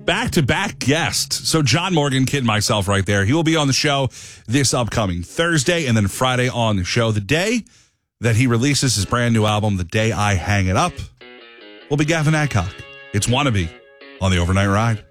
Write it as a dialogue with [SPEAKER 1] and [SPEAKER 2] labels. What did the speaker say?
[SPEAKER 1] back-to-back guest. So John Morgan, kidding myself right there. He will be on the show this upcoming Thursday and then Friday on the show. The day that he releases his brand new album, The Day I Hang It Up, will be Gavin Adcock. It's Wannabe on the Overnight Ride.